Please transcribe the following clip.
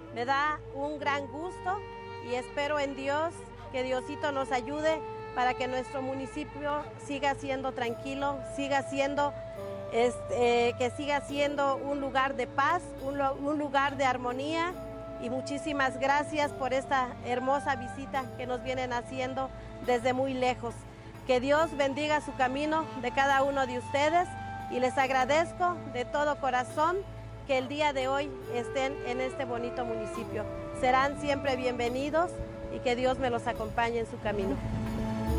Me da un gran gusto y espero en Dios que Diosito nos ayude para que nuestro municipio siga siendo tranquilo, que siga siendo un lugar de paz, un lugar de armonía. Y muchísimas gracias por esta hermosa visita que nos vienen haciendo desde muy lejos. Que Dios bendiga su camino de cada uno de ustedes y les agradezco de todo corazón que el día de hoy estén en este bonito municipio. Serán siempre bienvenidos y que Dios me los acompañe en su camino.